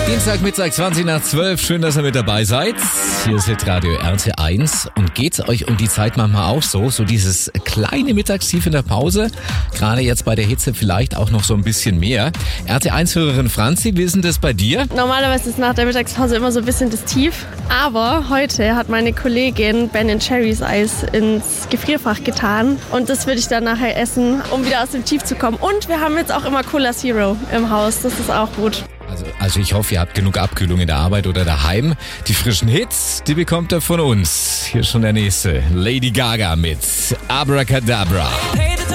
Dienstagmittag 20 nach 12. Schön, dass ihr mit dabei seid. Hier ist Hitradio RT1. Und geht's euch um die Zeit manchmal auch so? So dieses kleine Mittagstief in der Pause. Gerade jetzt bei der Hitze vielleicht auch noch so ein bisschen mehr. RT1-Hörerin Franzi, wie ist denn das bei dir? Normalerweise ist nach der Mittagspause immer so ein bisschen das Tief. Aber heute hat meine Kollegin Ben & Cherries Eis ins Gefrierfach getan. Und das würde ich dann nachher essen, um wieder aus dem Tief zu kommen. Und wir haben jetzt auch immer Cola Zero im Haus. Das ist auch gut. Also ich hoffe, ihr habt genug Abkühlung in der Arbeit oder daheim. Die frischen Hits, die bekommt ihr von uns. Hier schon der nächste. Lady Gaga mit Abracadabra.